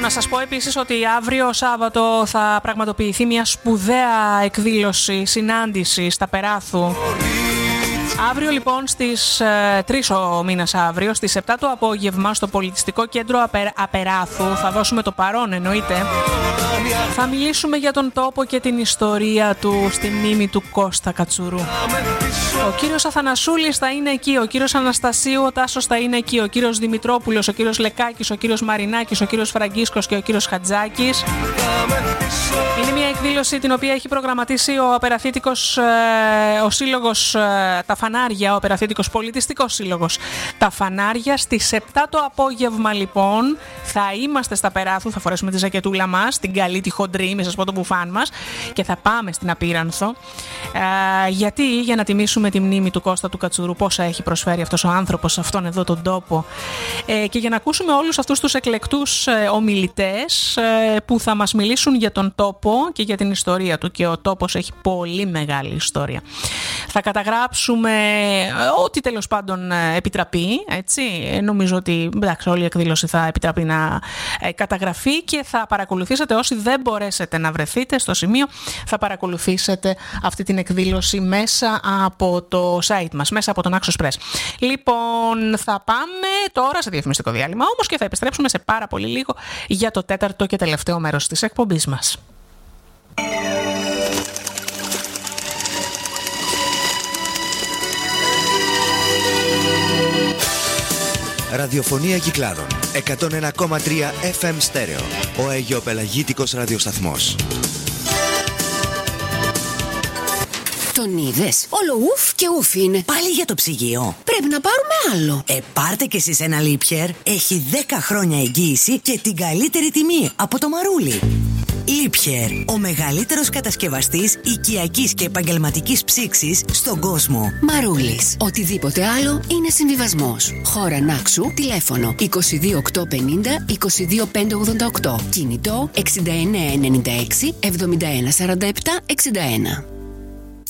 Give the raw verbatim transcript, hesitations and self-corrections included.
να σας πω επίσης ότι αύριο Σάββατο θα πραγματοποιηθεί μια σπουδαία εκδήλωση, συνάντηση στα Περάθου. Αύριο λοιπόν στις ε, τρεις ο μήνας αύριο, στις επτά το απόγευμα στο Πολιτιστικό Κέντρο Απε, Απεράθου, θα δώσουμε το παρόν εννοείται. Θα μιλήσουμε για τον τόπο και την ιστορία του στη μνήμη του Κώστα Κατσουρού. Ο κύριος Αθανασούλης θα είναι εκεί, ο κύριος Αναστασίου ο Τάσος θα είναι εκεί, ο κύριος Δημητρόπουλος, ο κύριος Λεκάκης, ο κύριος Μαρινάκης, ο κύριος Φραγκίσκος και ο κύριος Χατζάκης. Είναι μια εκδήλωση την οποία έχει προγραμματίσει ο Απεραθήτικος, ε, ο σύλλογος ε, Τα Φανάρια, ο Απεραθήτικος Πολιτιστικός Σύλλογος Τα Φανάρια. Στις επτά το απόγευμα λοιπόν θα είμαστε στα Περάθου, θα φορέσουμε τη ζακετούλα μας, την καλή, τη χοντρή, μην σας πω το μπουφάν μας, και θα πάμε στην Απίρανθο. Ε, γιατί, για να τιμήσουμε τη μνήμη του Κώστα του Κατσουρού, πόσα έχει προσφέρει αυτός ο άνθρωπος σε αυτόν εδώ τον τόπο, ε, και για να ακούσουμε όλους αυτούς τους εκλεκτούς ε, ομιλητές ε, που θα μας μιλήσουν για τον τόπο και για την ιστορία του, και ο τόπος έχει πολύ μεγάλη ιστορία. Θα καταγράψουμε ό,τι τέλος πάντων επιτραπεί, έτσι. Νομίζω ότι εντάξει, όλη η εκδήλωση θα επιτραπεί να καταγραφεί και θα παρακολουθήσετε, όσοι δεν μπορέσετε να βρεθείτε στο σημείο, θα παρακολουθήσετε αυτή την εκδήλωση μέσα από το site μας, μέσα από τον Axios Press. Λοιπόν, θα πάμε τώρα σε διαφημιστικό διάλειμμα όμως και θα επιστρέψουμε σε πάρα πολύ λίγο για το τέταρτο και τελευταίο μέρος της εκπομπής μας. Ραδιοφωνία Κυκλάδων εκατόν ένα κόμμα τρία εφ εμ στέρεο. Ο αιγιοπελαγίτικος ραδιοσταθμός. Τον είδες? Όλο ουφ και ουφ είναι. Πάλι για το ψυγείο. Πρέπει να πάρουμε άλλο. Ε, πάρτε κι εσείς ένα Liebherr. Έχει δέκα χρόνια εγγύηση και την καλύτερη τιμή από το Μαρούλι. Liebherr, ο μεγαλύτερος κατασκευαστής οικιακής και επαγγελματικής ψήξης στον κόσμο. Μαρούλης. Οτιδήποτε άλλο είναι συμβιβασμός. Χώρα Νάξου, τηλέφωνο είκοσι δύο οκτακόσια πενήντα είκοσι δύο πεντακόσια ογδόντα οκτώ. Κινητό εξήντα εννέα ενενήντα έξι εβδομήντα ένα σαράντα επτά εξήντα ένα.